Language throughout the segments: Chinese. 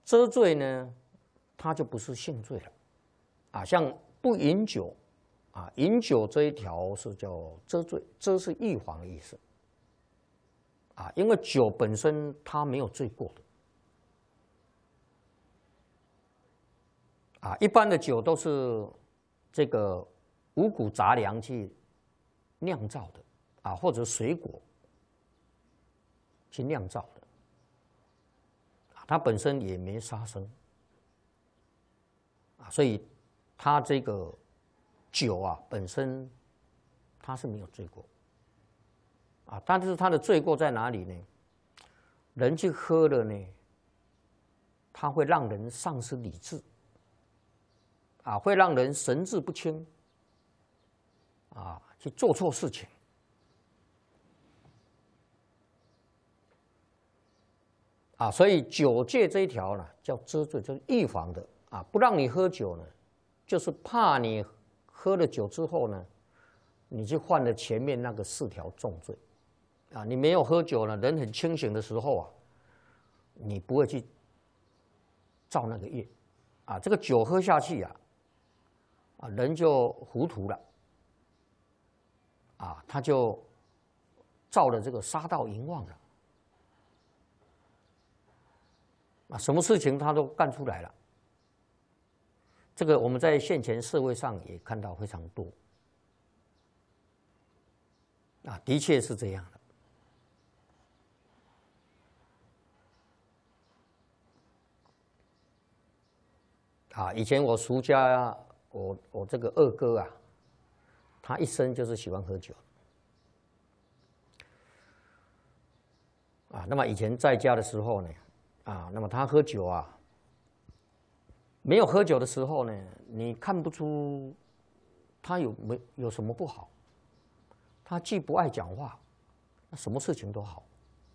遮罪呢，它就不是性罪了，啊，像不饮酒，啊，饮酒这一条是叫遮罪，遮是预防的意思，啊，因为酒本身它没有罪过的，啊，一般的酒都是这个五谷杂粮去酿造的，啊，或者水果去酿造的，它本身也没杀生，啊，所以它这个酒啊本身它是没有罪过，啊，但是它的罪过在哪里呢？人去喝了呢，它会让人丧失理智，啊，会让人神志不清，啊，去做错事情。啊，所以酒戒这一条呢，叫遮罪，就是预防的啊，不让你喝酒呢，就是怕你喝了酒之后呢，你就犯了前面那个4条重罪，啊，你没有喝酒呢，人很清醒的时候啊，你不会去造那个业，啊，这个酒喝下去啊，啊，人就糊涂了，啊，他就造了这个杀盗淫妄了。啊，什么事情他都干出来了。这个我们在现前社会上也看到非常多。啊，的确是这样的。啊，以前我叔家，我这个二哥啊，他一生就是喜欢喝酒。啊，那么以前在家的时候呢，啊，那么他喝酒啊，没有喝酒的时候呢，你看不出他有什么不好。他既不爱讲话，那什么事情都好。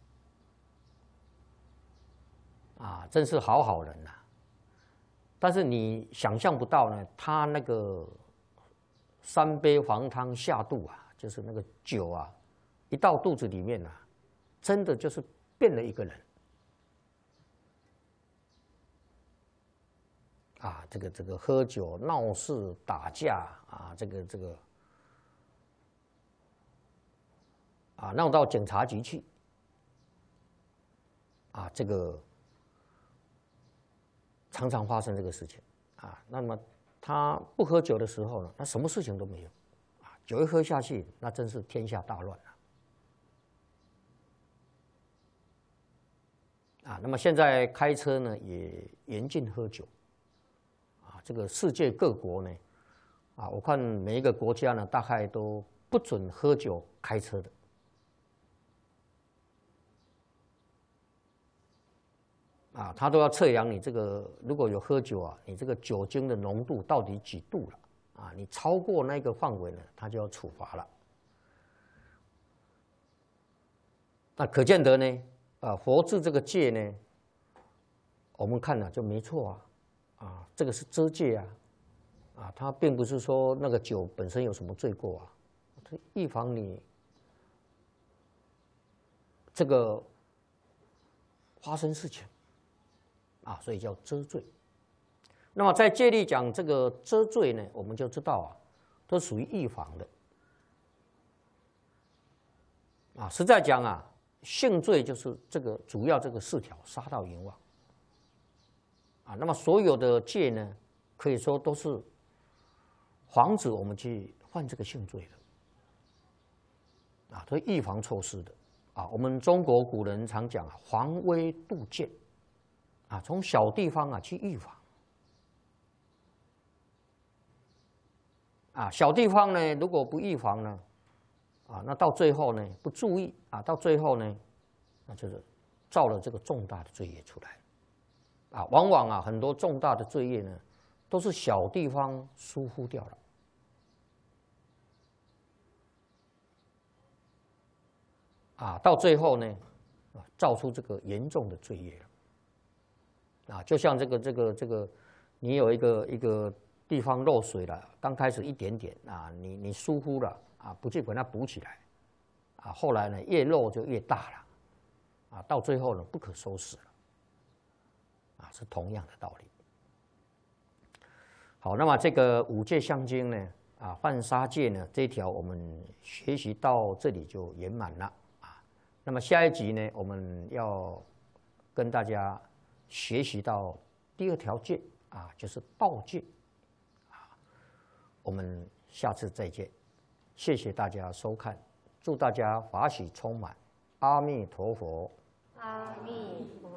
啊，真是好人呐。但是你想象不到呢，他那个3杯黄汤下肚啊，就是那个酒啊，一到肚子里面啊，真的就是变了一个人。啊，这个喝酒闹事打架啊，这个啊，闹到警察局去。啊，这个常常发生这个事情啊。那么他不喝酒的时候呢，他什么事情都没有，啊，酒一喝下去，那真是天下大乱了。啊，那么现在开车呢也严禁喝酒。啊，这个世界各国呢，啊，我看每一个国家呢，大概都不准喝酒开车的。啊，他都要测量你这个如果有喝酒啊，你这个酒精的浓度到底几度了？啊，你超过那个范围呢，他就要处罚了。那可见得呢，啊，佛制这个戒呢，我们看了就没错啊，啊，这个是遮戒啊，啊，它并不是说那个酒本身有什么罪过啊，它预防你这个发生事情。啊，所以叫遮罪。那么在戒律讲这个遮罪呢，我们就知道啊，都属于预防的。啊，实在讲啊，性罪就是这个主要这个4条杀盗淫妄。啊，那么所有的戒呢，可以说都是防止我们去犯这个性罪的。啊，都是预防措施的。啊，我们中国古人常讲啊，防微杜渐。啊，从小地方啊去预防。啊，小地方呢，如果不预防呢，啊，那到最后呢不注意啊，到最后呢，那就是造了这个重大的罪业出来。啊，往往啊很多重大的罪业呢，都是小地方疏忽掉了。啊，到最后呢，啊，造出这个严重的罪业了。啊，就像这个，你有一个地方漏水了，刚开始一点点啊，你疏忽了啊，不去把它补起来，啊，后来呢越漏就越大了，啊，到最后呢不可收拾了，啊， 是同样的道理。好，那么这个五戒相经呢，犯杀戒呢，这一条我们学习到这里就圆满了啊。那么下一集呢，我们要跟大家学习到第二条戒啊，就是道戒啊。我们下次再见，谢谢大家收看，祝大家法喜充满，阿弥陀佛。 阿弥陀佛。